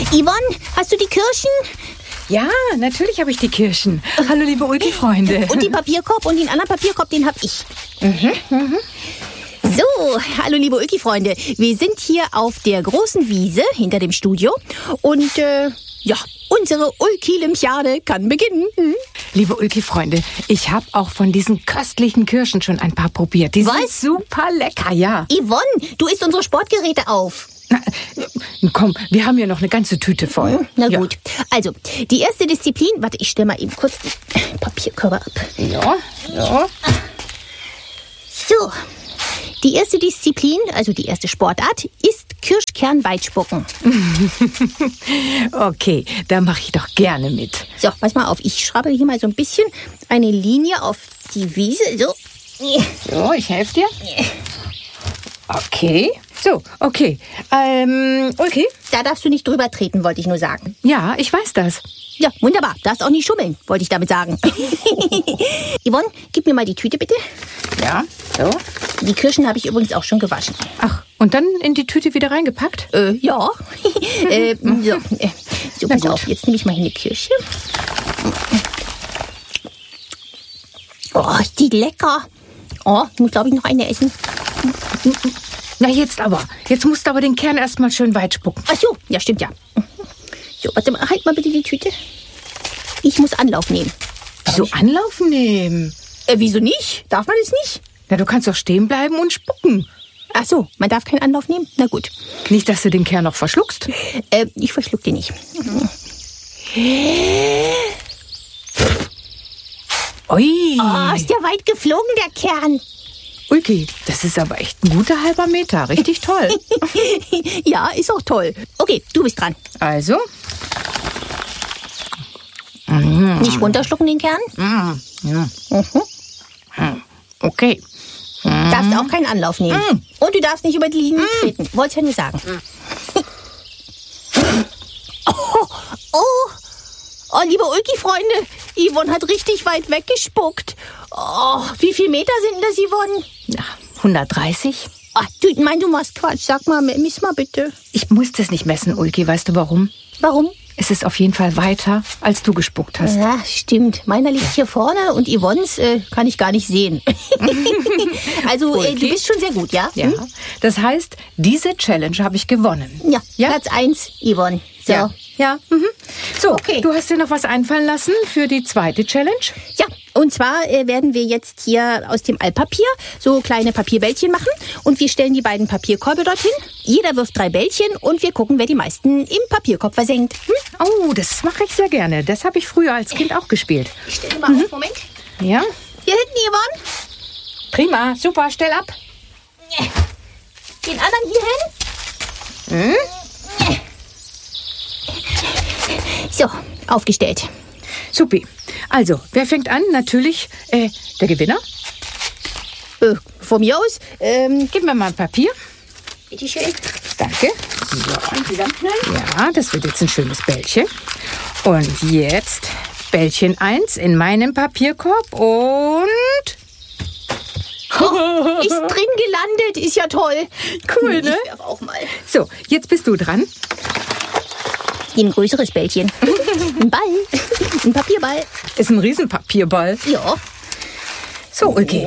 Yvonne, hast du die Kirschen? Ja, natürlich habe ich die Kirschen. Hallo, liebe Ulki-Freunde. Und den Papierkorb und den anderen Papierkorb, den habe ich. So, hallo liebe Ulki-Freunde. Wir sind hier auf der großen Wiese hinter dem Studio. Und unsere Ulki-Olympiade kann beginnen. Liebe Ulki-Freunde, ich habe auch von diesen köstlichen Kirschen schon ein paar probiert. Die sind super lecker, ja. Yvonne, du isst unsere Sportgeräte auf. Na, komm, wir haben ja noch eine ganze Tüte voll. Na gut. Also, die erste Disziplin... Warte, ich stelle mal eben kurz die Papierkörbe ab. Ja. So, die erste Disziplin, also die erste Sportart, ist Kirschkernweitspucken. Okay, da mache ich doch gerne mit. So, pass mal auf, ich schraube hier mal so ein bisschen eine Linie auf die Wiese. So. So, ich helfe dir. Okay. So, okay. Okay. Da darfst du nicht drüber treten, wollte ich nur sagen. Ja, ich weiß das. Ja, wunderbar. Darfst auch nicht schummeln, wollte ich damit sagen. Yvonne, gib mir mal die Tüte, bitte. Ja, so. Die Kirschen habe ich übrigens auch schon gewaschen. Ach, und dann in die Tüte wieder reingepackt? Ja. So, pass auf, jetzt nehme ich mal hier eine Kirsche. Oh, ist die lecker. Oh, ich muss, glaube ich, noch eine essen. Na, jetzt aber. Jetzt musst du aber den Kern erstmal schön weit spucken. Ach so, ja, stimmt ja. So, warte mal, halt mal bitte die Tüte. Ich muss Anlauf nehmen. Wieso Anlauf nehmen? Wieso nicht? Darf man es nicht? Na, du kannst doch stehen bleiben und spucken. Ach so, man darf keinen Anlauf nehmen? Na gut. Nicht, dass du den Kern noch verschluckst. Ich verschluck den nicht. Ui. Oh, ist der weit geflogen, der Kern. Ulki, das ist aber echt ein guter halber Meter. Richtig toll. Ja, ist auch toll. Okay, du bist dran. Also? Nicht runterschlucken den Kern? Okay. Darfst auch keinen Anlauf nehmen. Und du darfst nicht über die Linie treten. Wollt's ja nur sagen. Oh, liebe Ulki-Freunde, Yvonne hat richtig weit weggespuckt. Oh, wie viele Meter sind das, Yvonne? Ja, 130. Ach, du machst Quatsch. Sag mal, miss mal bitte. Ich muss das nicht messen, Ulki. Weißt du warum? Warum? Es ist auf jeden Fall weiter, als du gespuckt hast. Ja, stimmt. Meiner liegt hier vorne und Yvonnes kann ich gar nicht sehen. Also, du bist schon sehr gut, ja? Ja. Das heißt, diese Challenge habe ich gewonnen. Ja, Platz 1, Yvonne. So. Ja. So, Okay. Du hast dir noch was einfallen lassen für die zweite Challenge? Ja, und zwar werden wir jetzt hier aus dem Altpapier so kleine Papierbällchen machen und wir stellen die beiden Papierkörbe dorthin. Jeder wirft 3 Bällchen und wir gucken, wer die meisten im Papierkorb versenkt. Oh, das mache ich sehr gerne. Das habe ich früher als Kind auch gespielt. Ich stelle mal auf, Moment. Ja? Hier hinten, Yvonne. Prima, super, stell ab. Den anderen hier hin. So, aufgestellt. Supi. Also, wer fängt an? Natürlich der Gewinner. Von mir aus. Gib mir mal ein Papier. Bitte schön. Danke. So. Ja, das wird jetzt ein schönes Bällchen. Und jetzt Bällchen 1 in meinem Papierkorb und... Oh, ist drin gelandet. Ist ja toll. Cool, ne? Ich werf auch mal. So, jetzt bist du dran. Ein größeres Bällchen. Ein Ball. Ein Papierball. Ist ein Riesenpapierball. Ja. So, Ulki.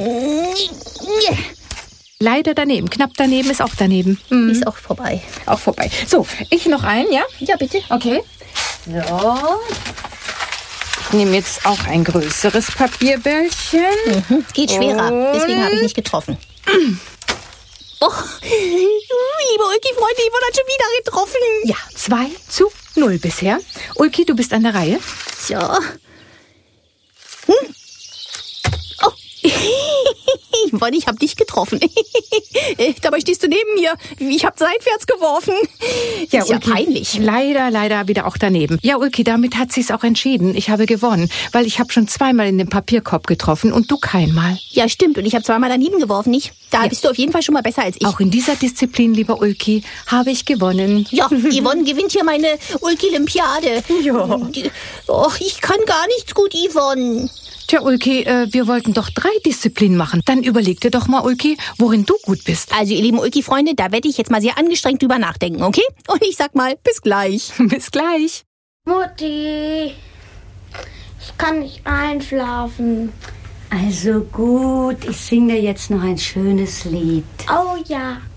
Leider daneben. Knapp daneben ist auch daneben. Ist auch vorbei. Auch vorbei. So, ich noch einen, ja? Ja, bitte. Okay. So. Ich nehme jetzt auch ein größeres Papierbällchen. Geht schwerer. Deswegen habe ich nicht getroffen. Oh, liebe Ulki-Freunde, Yvonne hat schon wieder getroffen. Ja, 2:0 bisher. Ulki, du bist an der Reihe. So. Oh. Yvonne, ich habe dich getroffen. Dabei stehst du neben mir. Ich habe seitwärts geworfen. Ja, ist ja Ulki, peinlich. Leider wieder auch daneben. Ja, Ulki, damit hat sich's auch entschieden. Ich habe gewonnen, weil ich habe schon 2-mal in den Papierkorb getroffen und du keinmal. Ja, stimmt. Und ich habe 2-mal daneben geworfen, nicht? Da bist du auf jeden Fall schon mal besser als ich. Auch in dieser Disziplin, lieber Ulki, habe ich gewonnen. Ja, Yvonne gewinnt hier meine Ulki-Olympiade. Ja. Oh, ich kann gar nichts gut, Yvonne. Tja, Ulki, wir wollten doch 3 Disziplinen machen. Dann überleg dir doch mal, Ulki, worin du gut bist. Also, ihr lieben Ulki-Freunde, da werde ich jetzt mal sehr angestrengt drüber nachdenken, okay? Und ich sag mal, bis gleich. Bis gleich. Mutti, ich kann nicht einschlafen. Also gut, ich singe dir jetzt noch ein schönes Lied. Oh ja.